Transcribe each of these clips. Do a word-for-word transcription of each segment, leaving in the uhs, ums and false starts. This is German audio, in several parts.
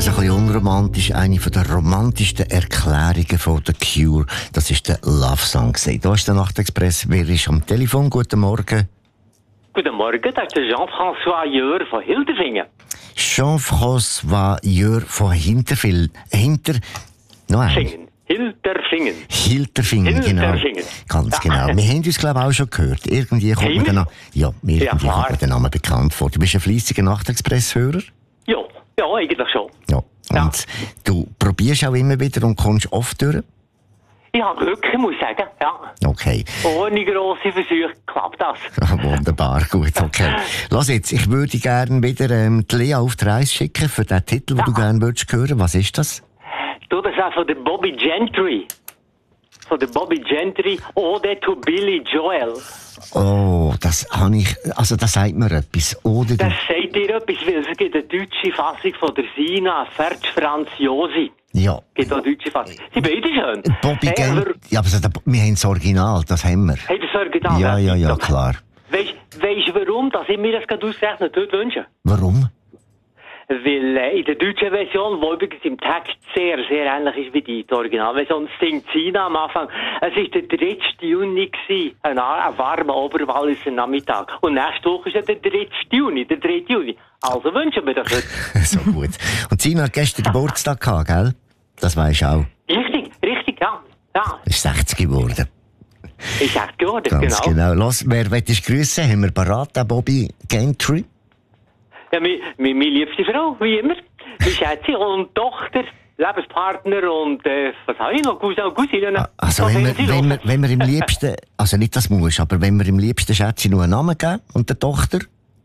ist ein bisschen unromantisch. Eine der romantischsten Erklärungen von The Cure, das ist der Love Song. Da ist der Nachtexpress. Wer ist am Telefon? Guten Morgen. Guten Morgen, das ist der Jean-François Jör von Hilterfingen. Jean-François Jör von Hinterfil... Hinter... Noch ein. Fingen. Hilterfingen. Hilterfingen, genau. Hilterfingen. Ganz genau. Wir haben uns, glaube ich, auch schon gehört. Irgendwie kommt mir der Name... Ja, irgendwie Ja, kommt klar. mir der Name bekannt vor. Du bist ein fleissiger Nachtexpress-Hörer? Ja, ja, eigentlich schon. Ja. Und Ja. du probierst auch immer wieder und kommst oft durch? Ich habe Glück, ich muss sagen. Ja. Okay. Ohne grosse Versuche klappt das. Wunderbar, gut, okay. Lass jetzt, ich würde gerne wieder ähm, die Lea auf die Reise schicken für den Titel, den Ja. du gerne würdest hören. Was ist das? Du, das ist von der Bobby Gentry. Von der Bobby Gentry, Ode to Billy Joel. Oh, das habe ich, also das sagt mir etwas. Oder Das du, sagt dir etwas, weil es gibt eine deutsche Fassung von der Sina, Fertz Franz Josi. ja, Es gibt auch eine deutsche Fassung. Sie beide schön. Bobby Hey, Gent, aber- ja, aber so, wir haben das Original, das haben wir. Hey, das Original. Ja, ja, ja, klar. Weißt du, warum dass ich mir das gerade ausgerechnet heute wünsche? Warum? Weil äh, in der deutschen Version, die übrigens im Text sehr, sehr ähnlich ist wie die, die Originalversion, singt Sina am Anfang. Es war der dritte Juni, gewesen, ein, ein warmer Oberwalliser Nachmittag. Und nächste Woche ist ja der dritte Juni, der dritte Juni. Also wünschen wir das heute. So gut. Und Sina hat gestern Geburtstag gehabt, gell? Das weisst du auch. Richtig, richtig, ja. Ja, Ist sechzig geworden. ist echt geworden, Ganz genau. genau. Los, wer möchtest du grüssen? Haben wir parat, den Bobby Gentry? Ja, meine, meine, meine liebste Frau, wie immer. Meine Schätze und Tochter, Lebenspartner und, äh, was habe ich noch? Cousin und Cousine. Also, So wenn viel wir, sie wenn, wir, noch. wenn wir im liebsten, also nicht das muss, aber wenn wir im liebsten Schätze nur einen Namen geben und der Tochter?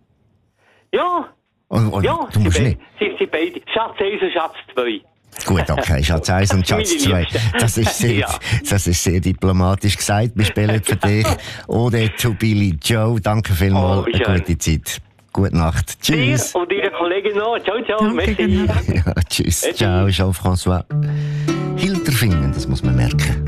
Ja, Und, und, ja, du musst sie, nicht. beide, sie, sie beide. Schatz eins und Schatz zwei. Gut, okay, Schatz eins und Das Schatz ist meine zwei. Liebste. Das ist sehr, Ja. das ist sehr diplomatisch gesagt. Wir spielen für dich Ode to Billy Joe. Danke vielmals, Oh, wie eine schön. gute Zeit. Gute Nacht. Dir Tschüss. und Ihre Kollegin noch. Ciao, ciao. Danke, Merci. genau. Ja, tschüss. Tschüss. Ciao, Jean-François. Hilterfingen, das muss man merken.